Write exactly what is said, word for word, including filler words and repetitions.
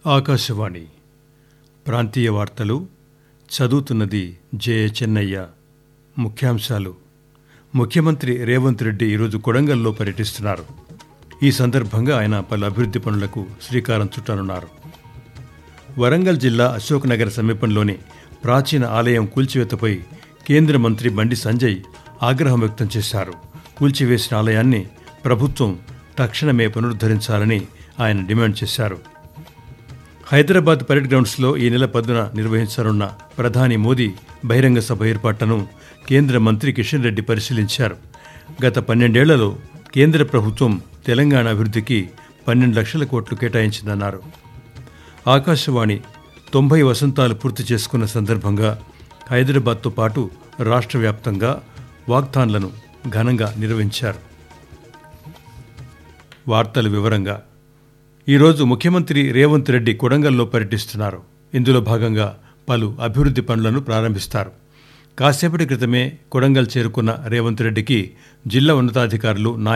ఆకాశవాణి ప్రాంతీయ వార్తలు చదువుతున్నది జే చెన్నయ్య. ముఖ్యాంశాలు. ముఖ్యమంత్రి రేవంత్ రెడ్డి ఈరోజు కొడంగల్లో పర్యటిస్తున్నారు. ఈ సందర్భంగా ఆయన పలు అభివృద్ధి పనులకు శ్రీకారం చుట్టనున్నారు. వరంగల్ జిల్లా అశోక్నగర్ సమీపంలోని ప్రాచీన ఆలయం కూల్చివేతపై కేంద్ర మంత్రి బండి సంజయ్ ఆగ్రహం వ్యక్తం చేశారు. కూల్చివేసిన ఆలయాన్ని ప్రభుత్వం తక్షణమే పునరుద్ధరించాలని ఆయన డిమాండ్ చేశారు. హైదరాబాద్ పరేడ్ గ్రౌండ్స్లో ఈ నెల పదున నిర్వహించనున్న ప్రధాని మోదీ బహిరంగ సభ ఏర్పాట్లను కేంద్ర మంత్రి కిషన్ రెడ్డి పరిశీలించారు. గత పన్నెండేళ్లలో కేంద్ర ప్రభుత్వం తెలంగాణ అభివృద్ధికి పన్నెండు లక్షల కోట్లు కేటాయించిందన్నారు. ఆకాశవాణి తొంభై వసంతాలు పూర్తి చేసుకున్న సందర్భంగా హైదరాబాద్తో పాటు రాష్ట్ర వ్యాప్తంగా వాక్థాన్లను ఘనంగా నిర్వహించారు. వార్తల వివరంగా. ఈరోజు ముఖ్యమంత్రి రేవంత్ రెడ్డి కొడంగల్లో పర్యటిస్తున్నారు. ఇందులో భాగంగా పలు అభివృద్ధి పనులను ప్రారంభిస్తారు. కాసేపటి క్రితమే కొడంగల్ చేరుకున్న రేవంత్ రెడ్డికి జిల్లా ఉన్నతాధికారులు నాయ